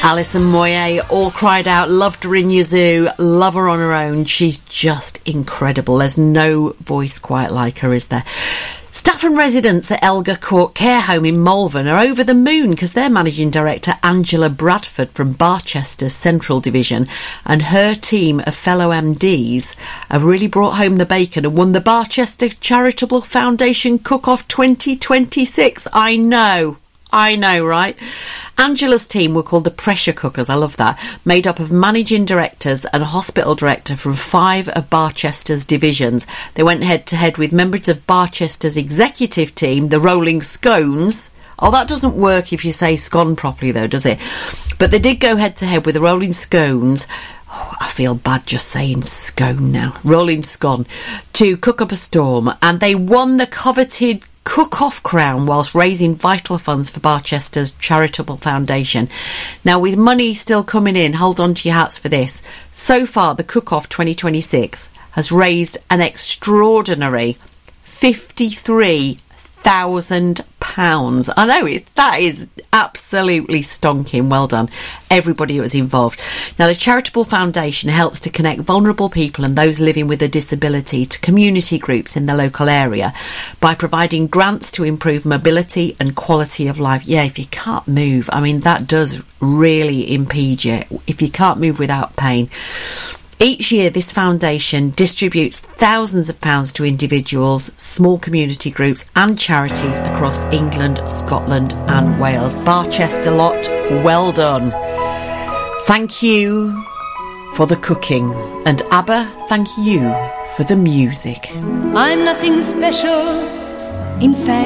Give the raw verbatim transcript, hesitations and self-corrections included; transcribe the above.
Alison Moyet, all cried out, loved her in Yazoo, love her on her own. She's just incredible. There's no voice quite like her, is there? Stafford residents at Elgar Court Care Home in Malvern are over the moon because their managing director, Angela Bradford from Barchester's Central Division, and her team of fellow M Ds have really brought home the bacon and won the Barchester Charitable Foundation Cook-Off twenty twenty-six. I know. I know, right? Angela's team were called the Pressure Cookers, I love that, made up of managing directors and a hospital director from five of Barchester's divisions. They went head-to-head with members of Barchester's executive team, the Rolling Scones. Oh, that doesn't work if you say scone properly, though, does it? But they did go head-to-head with the Rolling Scones. Oh, I feel bad just saying scone now. Rolling Scone. To cook up a storm. And they won the coveted Cook-Off crown whilst raising vital funds for Barchester's Charitable Foundation. Now, with money still coming in, hold on to your hats for this. So far, the Cook-Off twenty twenty-six has raised an extraordinary fifty-three thousand pounds. I know, it's, that is absolutely stonking. Well done, everybody who was involved. Now, the Charitable Foundation helps to connect vulnerable people and those living with a disability to community groups in the local area by providing grants to improve mobility and quality of life. Yeah, if you can't move, I mean, that does really impede you. If you can't move without pain. Each year, this foundation distributes thousands of pounds to individuals, small community groups and charities across England, Scotland and Wales. Barchester lot, well done. Thank you for the cooking. And Abba, thank you for the music. I'm nothing special, in fact